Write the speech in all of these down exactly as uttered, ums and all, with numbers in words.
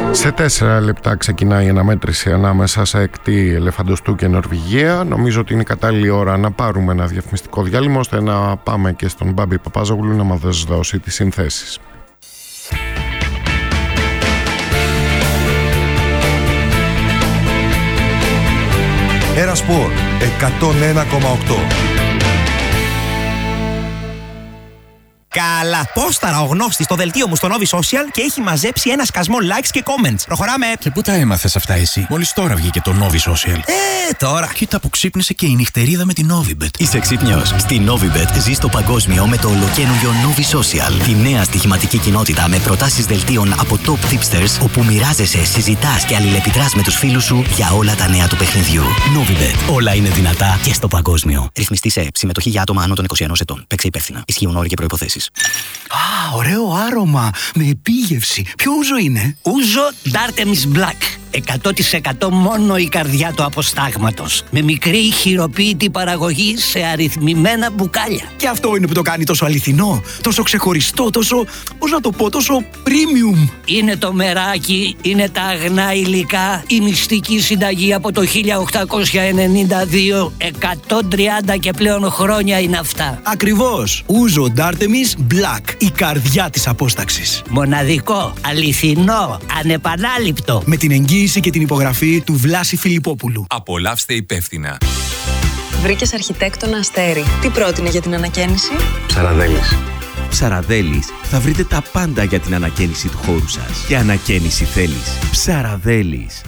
Σε τέσσερα λεπτά ξεκινάει η αναμέτρηση ανάμεσα σε ακτή Ελεφαντοστού και Νορβηγία. Νομίζω ότι είναι η κατάλληλη ώρα να πάρουμε ένα διαφημιστικό διάλειμμα, ώστε να πάμε και στον Μπάμπη Παπάζογλου να μας δώσει τις συνθέσεις. Ερασπορ εκατόν ένα κόμμα οκτώ. Καλά, πόσταρα ο γνώστης στο δελτίο μου στο Novi Social και έχει μαζέψει ένα σκασμό likes και comments. Προχωράμε. Και πού τα έμαθες αυτά εσύ? Μόλις τώρα βγήκε το Novi Social. Ε, τώρα. Κοίτα που ξύπνησε και η νυχτερίδα με την Novibet. Είσαι ξύπνιος? Στη Novibet ζεις το παγκόσμιο με το ολοκαίνουργιο Novi Social. Τη νέα στοιχηματική κοινότητα με προτάσεις δελτίων από top tipsters, όπου μοιράζεσαι, συζητάς και αλληλεπιδράς με τους φίλους σου για όλα τα νέα του παιχνιδιού. Novibet. Όλα είναι δυνατά και στο παγκόσμιο. Ρυθμιστή σε ΕΕΠ. Συμμετοχή για άτομα άνω των είκοσι ενός ετών. Παίξε υπεύθυνα. Ισχύουν όροι και προϋποθέσεις. Α, ωραίο άρωμα. Με επίγευση. Ποιο ούζο είναι? Ούζο Dartemis Black. εκατό τοις εκατό μόνο η καρδιά του αποστάγματος. Με μικρή χειροποίητη παραγωγή σε αριθμημένα μπουκάλια. Και αυτό είναι που το κάνει τόσο αληθινό, τόσο ξεχωριστό, τόσο, πώς να το πω, τόσο premium. Είναι το μεράκι, είναι τα αγνά υλικά, η μυστική συνταγή από το χίλια οκτακόσια ενενήντα δύο, εκατόν τριάντα και πλέον χρόνια είναι αυτά. Ακριβώς. Ούζο Dartemis Black, η καρδιά της απόσταξης. Μοναδικό, αληθινό, ανεπανάληπτο. Με την εγγύηση και την υπογραφή του Βλάση Φιλιππόπουλου. Απολαύστε υπεύθυνα. Βρήκες αρχιτέκτονα Αστέρι. Τι πρότεινε για την ανακαίνιση? Ψαραδέλης. Ψαραδέλης θα βρείτε τα πάντα για την ανακαίνιση του χώρου σας. Και ανακαίνιση θέλεις. Ψαραδέλης.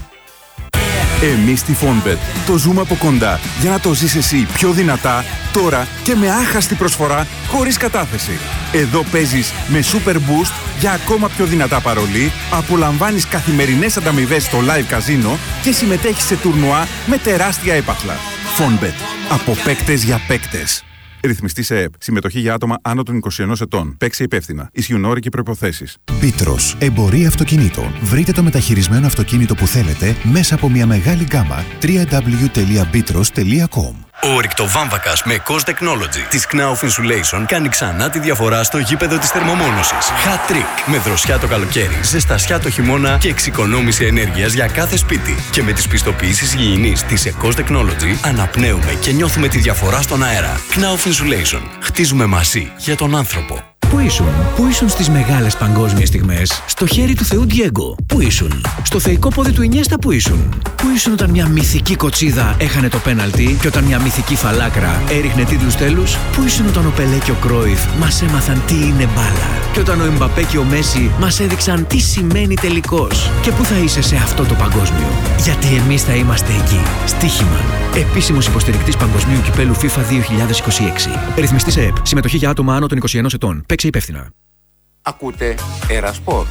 Εμείς στη Fonbet το ζούμε από κοντά για να το ζεις εσύ πιο δυνατά, τώρα και με άχαστη προσφορά χωρίς κατάθεση. Εδώ παίζεις με Super Boost για ακόμα πιο δυνατά παρολί, απολαμβάνεις καθημερινές ανταμοιβές στο live καζίνο και συμμετέχεις σε τουρνουά με τεράστια έπαθλα. Fonbet. Από παίκτες για παίκτες. Ρυθμιστή σε ΕΕΠ. Συμμετοχή για άτομα άνω των είκοσι ενός ετών. Παίξε υπεύθυνα. Ισχύουν όροι και προϋποθέσεις. Πίτρος. Εμπορία αυτοκινήτων. Βρείτε το μεταχειρισμένο αυτοκίνητο που θέλετε μέσα από μια μεγάλη γκάμα. double-u double-u double-u τελεία μπίτρος τελεία κομ. Ο ρηκτοβάμβακας με Cost Technology της Knauf Insulation κάνει ξανά τη διαφορά στο γήπεδο της θερμομόνωσης. Hat trick με δροσιά το καλοκαίρι, ζεστασιά το χειμώνα και εξοικονόμηση ενέργειας για κάθε σπίτι. Και με τις πιστοποιήσεις υγιεινής της Cost Technology αναπνέουμε και νιώθουμε τη διαφορά στον αέρα. Knauf Insulation. Χτίζουμε μαζί για τον άνθρωπο. Πού ήσουν, πού ήσουν στις μεγάλες παγκόσμιες στιγμές, στο χέρι του Θεού Ντιέγκο? Πού ήσουν, στο θεϊκό πόδι του Ινιέστα? Πού ήσουν, πού ήσουν όταν μια μυθική κοτσίδα έχανε το πέναλτι και όταν μια μυθική φαλάκρα έριχνε τίτλους τέλους? Πού ήσουν όταν ο Πελέ και ο Κρόιφ μας έμαθαν τι είναι μπάλα και όταν ο Εμπαπέ και ο Μέση μας έδειξαν τι σημαίνει τελικός? Και πού θα είσαι σε αυτό το παγκόσμιο? Γιατί εμείς θα είμαστε εκεί. Στοίχημα. Επίσημος υποστηρικτής Παγκοσμίου Κυπέλου FIFA δύο χιλιάδες είκοσι έξι. Ρυθμιστής ΕΕΠ. Συμμετοχή για άτομα άνω των είκοσι ενός ετών. Παίξε υπεύθυνα. Ακούτε Ερασπορ.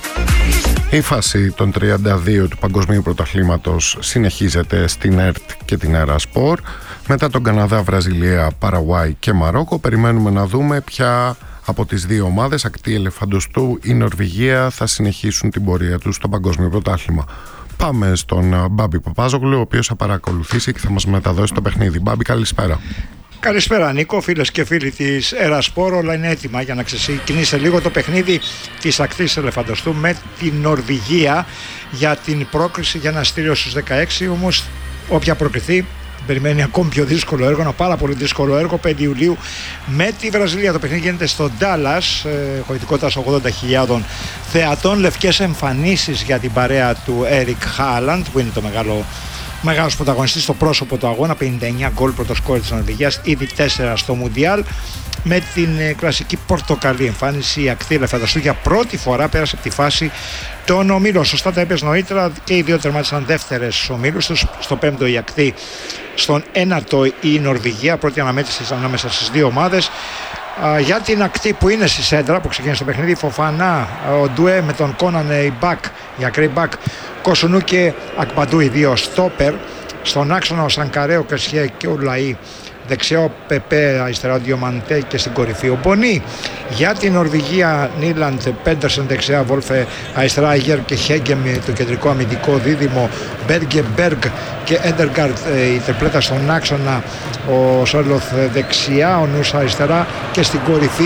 Η φάση των τριάντα δύο του Παγκοσμίου Πρωταθλήματος συνεχίζεται στην ΕΡΤ και την Ερασπορ. Μετά τον Καναδά, Βραζιλία, Παραγουάι και Μαρόκο, περιμένουμε να δούμε ποια από τις δύο ομάδες, ακτή Ελεφαντοστού ή Νορβηγία, θα συνεχίσουν την πορεία τους στο Παγκόσμιο Πρωτάθλημα. Πάμε στον Μπάμπη Παπάζογλου, ο οποίος θα παρακολουθήσει και θα μας μεταδώσει το παιχνίδι. Μπάμπη, καλησπέρα. Καλησπέρα Νίκο, φίλες και φίλοι της Ερασπορ. Όλα είναι έτοιμα για να ξεκινήσει λίγο το παιχνίδι της ακτής Ελεφαντοστού με την Νορβηγία για την πρόκριση για ένα εισιτήριο στους δεκαέξι. Όμως όποια προκριθεί περιμένει ακόμη πιο δύσκολο έργο, ένα πάρα πολύ δύσκολο έργο. πέντε Ιουλίου με τη Βραζιλία. Το παιχνίδι γίνεται στο Ντάλλας, χωρητικότητας ογδόντα χιλιάδων θεατών. Λευκές εμφανίσεις για την παρέα του Έρικ Χάλαντ, που είναι το μεγάλο Μεγάλος πρωταγωνιστής στο πρόσωπο του αγώνα, πενήντα εννέα γκολ πρώτο σκόρ της Νορβηγίας, ήδη τέσσερα στο Μουντιάλ. Με την κλασική πορτοκαλί εμφάνιση, η ακτή Ελεφαντοστού για πρώτη φορά πέρασε από τη φάση των ομίλων. Σωστά τα έπαιζε νωρίτερα και οι δύο τερμάτισαν δεύτερες ομίλους τους. Στο πέμπτο η ακτή, στον ένατο η Νορβηγία, πρώτη αναμέτρηση ανάμεσα στις δύο ομάδες. Uh, για την ακτή που είναι στη σέντρα που ξεκίνησε το παιχνίδι, Φοφανά, ο Ντουέ με τον Κόναν η Μπακ, η ακρή Μπακ, Κοσουνού και Ακπαντού, οι δύο στόπερ. Στον άξονα ο Σανκαρέ, ο Κερσιέ και ο Λαΐ δεξιό, Πεπέ αριστερά, ο Διομαντέ και στην κορυφή ο Μπονί. Για την Νορβηγία, Νίλαντ, Πέντερσεν δεξιά, Βόλφε αριστερά, Αγέρ και Χέγκεμ το κεντρικό αμυντικό δίδυμο, Μπέργκε Μπέργκ και Έντεργαρτ η τριπλέτα στον άξονα, ο Σόλοθ δεξιά, ο Νούς αριστερά και στην κορυφή